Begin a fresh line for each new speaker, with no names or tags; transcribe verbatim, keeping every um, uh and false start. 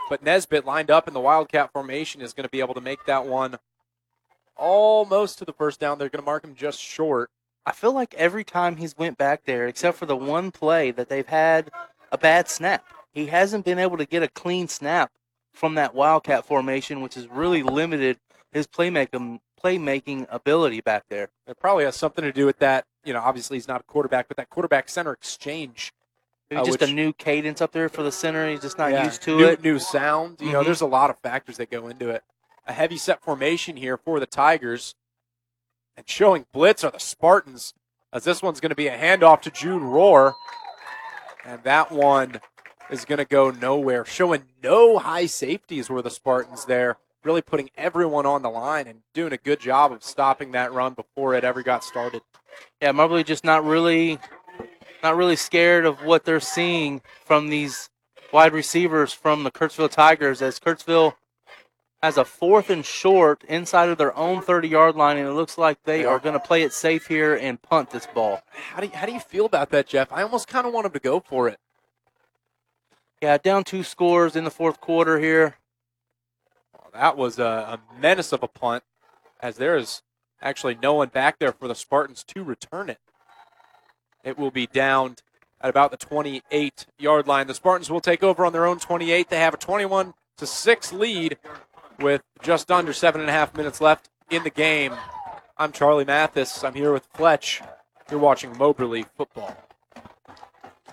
But Nesbitt lined up in the Wildcat formation is going to be able to make that one almost to the first down. They're going to mark him just short.
I feel like every time he's went back there, except for the one play that they've had a bad snap, he hasn't been able to get a clean snap from that Wildcat formation, which has really limited his playmaking playmaking ability back there.
It probably has something to do with that. You know, obviously he's not a quarterback, but that quarterback center exchange.
Maybe
uh,
just
which,
a new cadence up there for the center. He's just not
yeah,
used to
new,
it.
New sound. You mm-hmm. know, there's a lot of factors that go into it. A heavy set formation here for the Tigers. And showing blitz are the Spartans, as this one's going to be a handoff to Jude Rohr. And that one is going to go nowhere. Showing no high safeties were the Spartans there. Really putting everyone on the line and doing a good job of stopping that run before it ever got started.
Yeah, Moberly just not really not really scared of what they're seeing from these wide receivers from the Kirksville Tigers, as Kirksville has a fourth and short inside of their own thirty-yard line, and it looks like they, they are, are going to play it safe here and punt this ball.
How do you, how do you feel about that, Jeff? I almost kind of want them to go for it.
Yeah, down two scores in the fourth quarter here.
Well, that was a, a menace of a punt, as there is actually no one back there for the Spartans to return it. It will be down at about the twenty-eight-yard line. The Spartans will take over on their own twenty-eight. They have a twenty-one to six lead with just under seven and a half minutes left in the game. I'm Charlie Mathis. I'm here with Fletch. You're watching Moberly football.